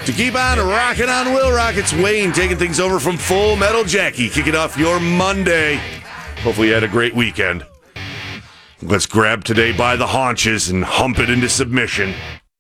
To keep on rocking on Will Rock, it's Wayne taking things over from Full Metal Jackie, kicking off your Monday. Hopefully you had a great weekend. Let's grab today by the haunches and hump it into submission.